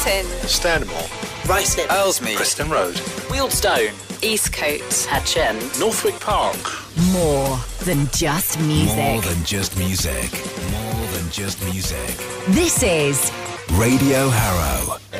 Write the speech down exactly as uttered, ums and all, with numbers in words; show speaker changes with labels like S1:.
S1: Brighton,
S2: Stanmore,
S3: Ruislip,
S4: Ellesmere,
S2: Preston Road,
S3: Wealdstone,
S1: Eastcote,
S3: Hatchend,
S2: Northwick Park.
S5: More than just music.
S6: More than just music. More than just music.
S5: This is
S6: Radio Harrow.